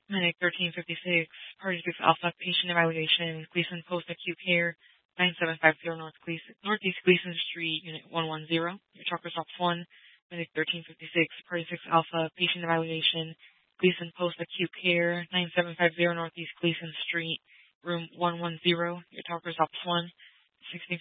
Medic 1356, Party 6 Alpha, Patient Evaluation, Gleason Post Acute Care, 9750 Northeast Gleason Street, Unit 110. Your chakra stops 1. Medic 1356, Party 6 Alpha, Patient Evaluation, Gleason Post Acute Care, 9750 Northeast Gleason Street, Room 110. Your chakra stops 1. 16